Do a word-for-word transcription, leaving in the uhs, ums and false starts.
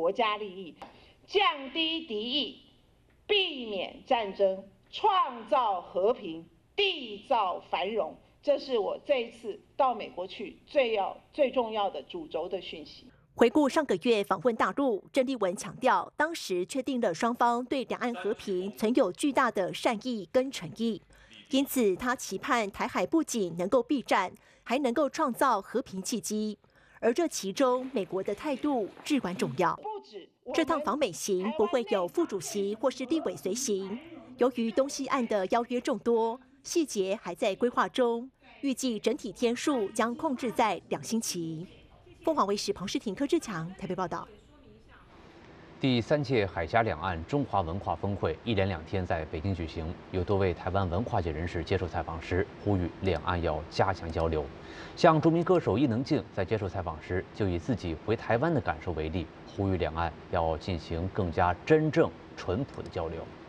国家利益，降低敌意，避免战争，创造和平，缔造繁荣。这是我这一次到美国去最要最重要的主轴的讯息。 回顾上个月访问大陆，郑丽文强调，当时确定了双方对两岸和平存有巨大的善意跟诚意，因此他期盼台海不仅能够避战，还能够创造和平契机。而这其中，美国的态度至关重要。这趟访美行不会有副主席或是立委随行，由于东西岸的邀约众多，细节还在规划中，预计整体天数将控制在两星期。凤凰卫视彭世廷、柯志强台北报道。 第三届海峡两岸中华文化峰会一连两天在北京举行，有多位台湾文化界人士接受采访时呼吁两岸要加强交流。像著名歌手伊能静在接受采访时就以自己回台湾的感受为例，呼吁两岸要进行更加真正淳朴的交流。